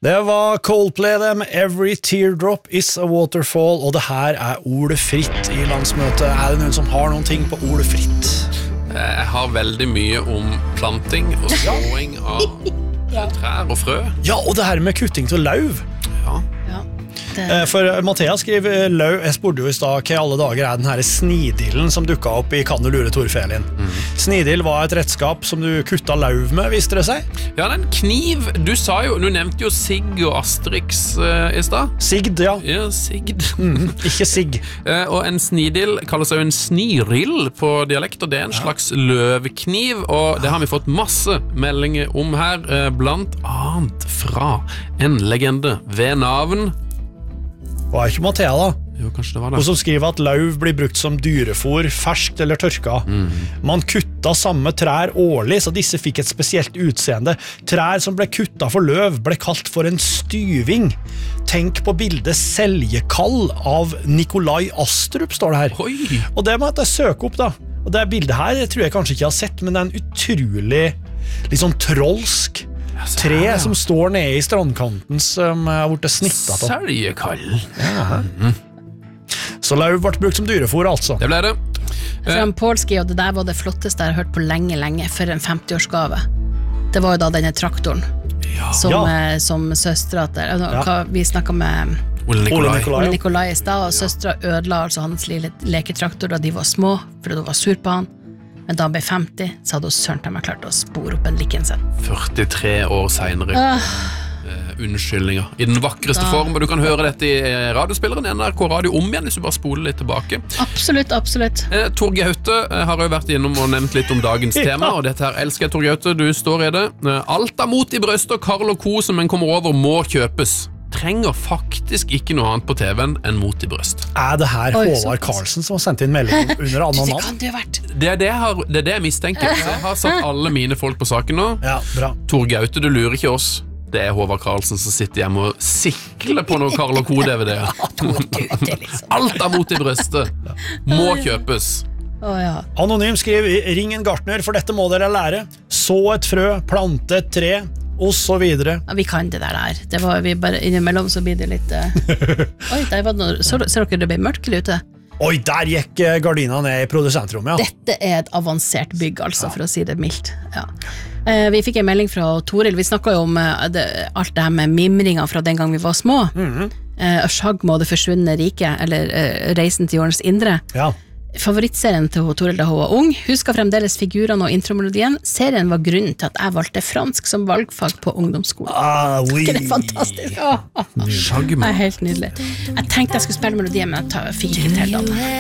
Det var Coldplay dem, Every Teardrop is a Waterfall, og det her ordet fritt i landsmøtet. Det noen som har noen ting på ordet fritt? Jeg har veldig mye om planting og såing av trær og frø. Ja, og det her med kutting til lauv. Ja. For Mathea skriver lauv, jeg spurte jo I sted hva I alle dager den her snidillen som dukket opp I Kan du lure Torfelin. Snidill var et redskap som du kutta lauv med, visste det seg? Ja, den kniv, du nevnte jo Sigg og Asterix I sted. Sigd, ja. Ja, Sigd. Ikke Sigg. Og en snidill kalles jo en snirill på dialekt, og det en slags løvkniv, og det har vi fått masse meldinger om her, blant annet fra en legende ved navn. Var ikke Mathea da? Jo, kanskje det var det. Og som skriver at lauv blir brukt som dyrefôr, ferskt eller tørka. Man kutta samme trær årlig, så disse fikk et spesielt utseende. Trær som ble kutta for løv ble kalt for en styving. Tenk på bildet Seljekall av Nikolai Astrup, står det her. Oi! Og det må jeg søke opp da. Og det bildet her tror jeg kanskje ikke jeg har sett, men det en utrolig, litt sånn trollsk tre som står nede I strandkanten som har vært snittet. Seljekall. Så lauv ble brukt som dyrefôr, altså. Det ble det. From Polski, og det der var det flotteste jeg har hørt på lenge for en 50-årsgave. Det var jo da denne traktoren som søstra til, vi snakket med Ole Nikolai I sted, og søstra ødela altså hans lille leketraktor da de var små, fordi hun var sur på han. Men da han ble 50, så hadde hun søren til meg klart å spore opp en liken sin. 43 år senere. Unnskyldninger. I den vakreste form, og du kan høre dette I radiospilleren NRK Radio om igjen, hvis du bare spoler litt tilbake. Absolutt. Tor Gaute har jo vært innom og nevnt litt om dagens tema, og dette her elsker jeg, Tor Gaute, du står I det. Alt av mot I brøst og Karl og Co som en kommer over må kjøpes. Trenger faktisk ikke noe annet på TV-en enn mot I brøst. Det her Håvard Karlsen som har sendt inn melding under annen navn? Det kan det jo vært. Det er det jeg mistenker. Så jeg har satt alle mine folk på saken nå. Ja, bra. Tor Gaute, du lurer ikke oss. Det Håvard Karlsen som sitter hjemme og sikler på noen Karl og Co-DVD. Alt av mot I brøstet må kjøpes. Anonym skriver, ring en gartner, for dette må dere lære. Så et frø, plante et tre, og så videre. Ja, vi kan det der. Det var vi bare innimellom så blir det litt Oi, der var det noe. Ser dere det ble mørkelig ute? Oi, der gikk gardina ned I produsentrommet, Dette et avansert bygg, altså, for å si det mildt. Vi fikk en melding fra Toril. Vi snakket jo om alt det her med mimringer fra den gang vi var små. Shagmo, det forsvunne rike, eller Reisen til jordens indre. Favorittserien til Toril da hun var ung. Husker fremdeles figurene og intromelodien. Serien var grunnen til at jeg valgte fransk som valgfag på ungdomsskolen. Oui. Det fantastisk. Shagmo. Det helt nydelig. Jeg tenkte jeg skulle spille melodien, men jeg fikk ikke til den.